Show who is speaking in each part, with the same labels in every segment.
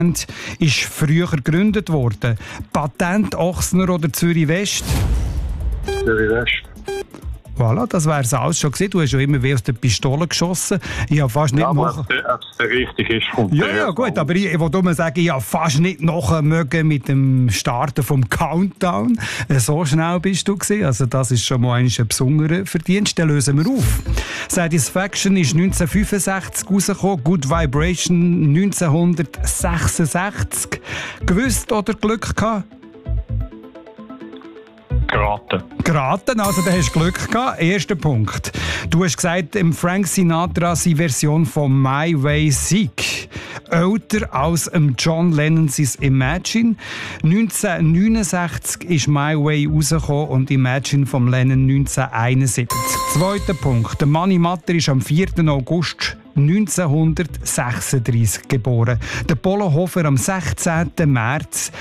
Speaker 1: ist früher gegründet worden? Patent Ochsner oder Zürich West?
Speaker 2: Zürich West.
Speaker 1: Voilà, das wäre es alles schon gewesen. Du hast ja immer wie aus der Pistole geschossen. Ich habe fast nicht
Speaker 2: aber ob es der richtig ist, kommt
Speaker 1: ja, gut, aber ich wollte nur sagen, ich habe fast nicht nachmögen mit dem Starten vom Countdown. So schnell bist du gewesen. Also das ist schon mal ein besonderer Verdienst. Den lösen wir auf. Satisfaction ist 1965 rausgekommen, Good Vibration 1966. Gewusst oder Glück gehabt? Geraten, also da hast du Glück gehabt. Erster Punkt. Du hast gesagt, Frank Sinatra seine Version von My Way Sick. Älter als John Lennon's Imagine. 1969 ist My Way rausgekommen und Imagine vom Lennon 1971. Zweiter Punkt. Der Mani Matter ist am 4. August 1936 geboren. Der Polo Hofer am 16. März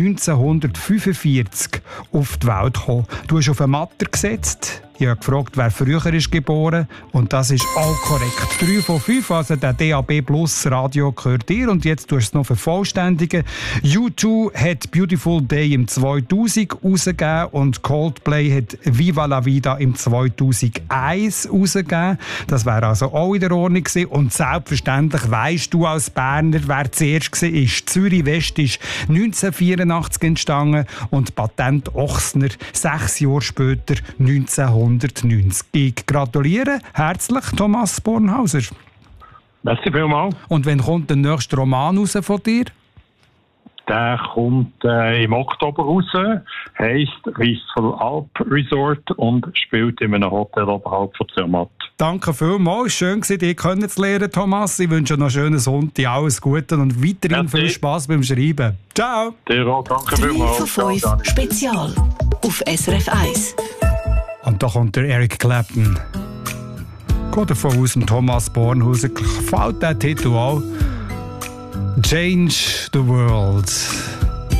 Speaker 1: 1945 auf die Welt gekommen. Du hast auf einen Matter gesetzt. Ich habe gefragt, wer früher ist geboren. Und das ist auch korrekt. 3 von 5, also der DAB Plus Radio gehört dir. Und jetzt tust du es noch vervollständigen. U2 hat Beautiful Day im 2000 rausgegeben und Coldplay hat Viva la Vida im 2001 rausgegeben. Das wäre also auch in der Ordnung gewesen. Und selbstverständlich weisst du als Berner, wer zuerst war. Zürich West ist 1984 entstanden und Patent Ochsner 6 Jahre später 1990. Ich gratuliere herzlich, Thomas Bornhauser.
Speaker 2: Merci vielmals.
Speaker 1: Und wann kommt der nächste Roman raus von dir?
Speaker 2: Der kommt im Oktober raus, heisst Riesel Alp Resort und spielt in einem Hotel oberhalb von Zermatt.
Speaker 1: Danke vielmals. Schön, dich kennenzulernen, Thomas. Ich wünsche noch einen schönen Sonntag, alles Gute und weiterhin viel Spass beim Schreiben. Ciao.
Speaker 2: Dir auch, danke vielmals.
Speaker 3: 3 von 5 Spezial auf SRF 1.
Speaker 1: Und da kommt der Eric Clapton. Geht davon aus, dem Thomas Bornhauser gefällt der Titel auch. Change the World.